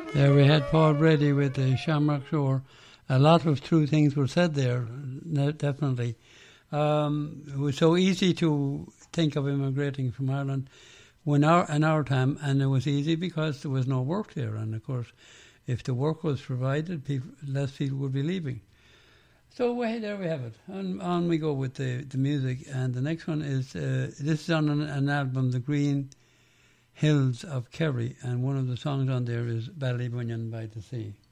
There we had Paul Brady with the Shamrock Shore. A lot of true things were said there, definitely. It was so easy to think of immigrating from Ireland in our time, and it was easy because there was no work there. And of course, if the work was provided, less people would be leaving. So there we have it. On we go with the music. And the next one is, this is on an album, The Green Hills of Kerry, and one of the songs on there is Ballybunion by the Sea.